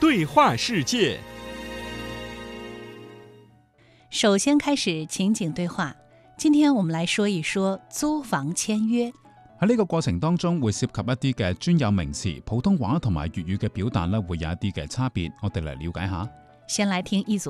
对话世界。 首先開始情景對話。今天我們來說一說租房簽約。 喺呢個過程當中會涉及一啲嘅專有名詞，普通話同埋粵語嘅表達咧會有一啲嘅差別，我哋嚟了解下。 先來聽一組